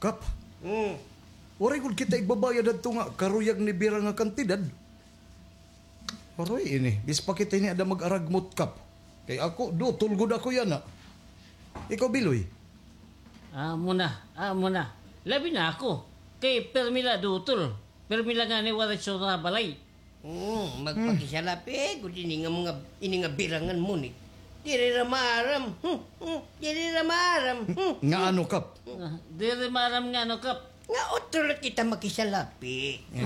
Kap. Oray kung kita igbabayad at nga karuyag ni Bira nga kantidad. Aroy ini, bis pa kita ini ada mag-aragmot, Kap. Kay ako, tulgod ako yan, Ikaw, Biloy. Muna. Labi na ako. Kay permila dutol. Permila nga ni waray sa balay. Magpakisalapi, kung ini nga birangan mo ni. Diri ramaram. Nga ano, Kap? Diri maram nga no, Kap. Nga utulot kita makisalapi.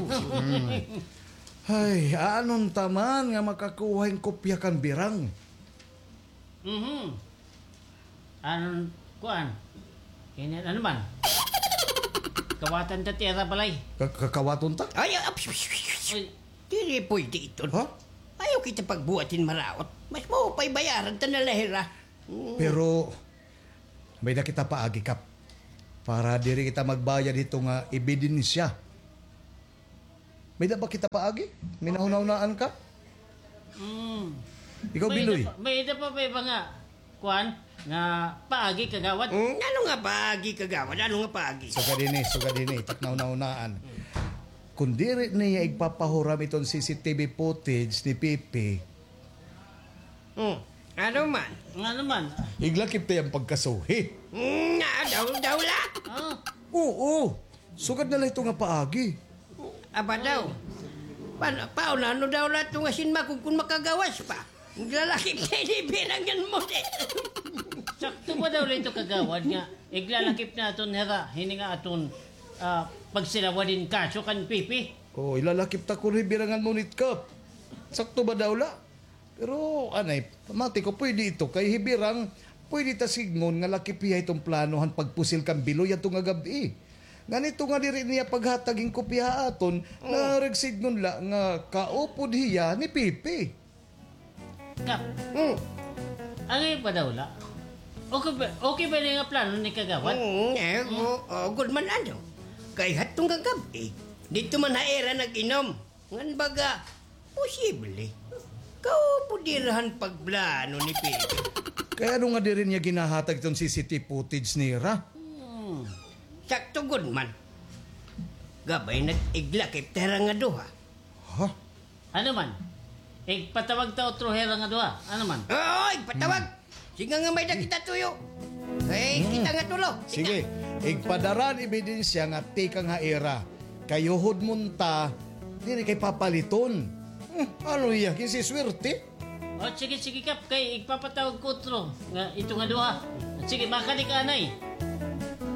Ay, anon taman nga makakuha yung kopya kan birang? Anon, kuan? Kaya ano man? Kawatan ta tira balay. Kakawaton ta? Ay, Ay, diri pwede ito. Ha? Ayaw kita pagbuhatin maraot. Mas mo pa'y bayaran ta na lahira. Pero, may na kita paagi, Kap. Para diri kita magbayad dito nga ebidensya. May na ba kita paagi? May nahunaunaan ka? Ikaw, Biloy. May ida pa ba nga? Kuan? Nga paagi kagawad? Ano nga paagi kagawad? Ano nga paagi? Suga dini. Tak nahunaunaan. Kung diri niya igpapahuram itong CCTV footage ni Pipi, Ano man? Nga naman. iglakip tayo ang pagkasuhi. Daw la. Oo. Sugad na lang ito nga paagi. Aba daw. Paano ano daw la ito nga sinma kung makagawas pa? Lalaki bilangan mo de. Sakto ba daw rin ito kagawad nga? Iglalakip na aton hera. Hini nga aton pagsilawadin kaso kan Pipi. Ilalakip ta ko rin birangan ngunit, Kap. Sakto ba daw la? Pero, anay, pamati ko, pwede ito. Kay hibirang, pwede ta signon nga lakipiya itong planohan pagpusil kang Biloy at nga gabi. Ganito nga diri niya paghataging kopya aton na regsignon la nga kaupod hiya ni Pipi. Kap. Angay pa daw la? Okay ba nga plano ni kagawad? Good man ano. Kay hatong kagabi, dito man haera nag-inom. Ngan baga, posible. Kaupodirahan pagplano ni Pipi. Kaya ano nga diri niya ginahatag itong CCTV footage nira? Sakto good man. Gabay nag-iglakip tera nga duha. Ha? Ano man? Patawag ta otro hera nga doha. Ano man? Oy, patawag. Sige nga may nakita tuyo. Kita nga tulo. Sige, igpadaran ebidensya nga tika nga era. Kayuhod munta, diri kay papaliton. Ano iya, kinsi swerte? Sige Kap. Kay igpapatawag ko otro. Nga ito nga doha. Sige, makalik anay.